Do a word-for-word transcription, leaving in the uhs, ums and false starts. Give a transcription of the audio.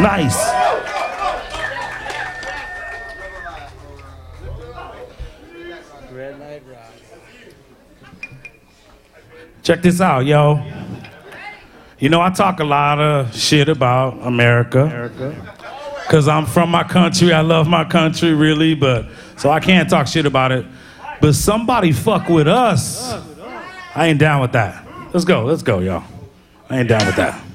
Nice. Red light rock. Check this out, yo. You know, I talk a lot of shit about America. America. Cause I'm from my country, I love my country, really, but so I can't talk shit about it. But somebody fuck with us. I ain't down with that. Let's go, let's go, y'all. I ain't down with that.